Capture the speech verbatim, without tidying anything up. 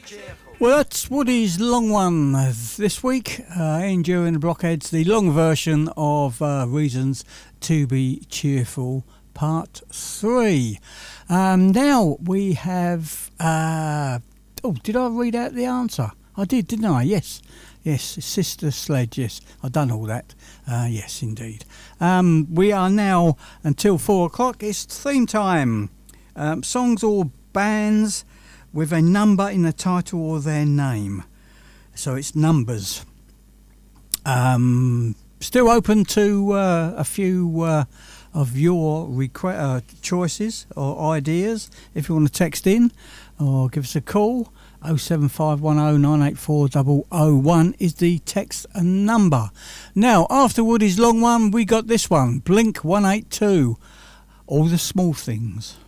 Well, that's Woody's long one this week. Uh, Enduring the Blockheads, the long version of uh, Reasons to Be Cheerful, Part three. Um, now we have... Uh, oh, did I read out the answer? I did, didn't I? Yes. Yes, Sister Sledge, yes. I've done all that. Uh, yes, indeed. Um, we are now until four o'clock. It's theme time. Um, songs or bands with a number in the title or their name. So it's numbers. Um, still open to uh, a few uh, of your requ- uh, choices or ideas. If you want to text in or give us a call, oh seven five one oh nine eight four oh oh one is the text number. Now, after Woody's long one, we got this one, Blink one eighty-two, All the Small Things.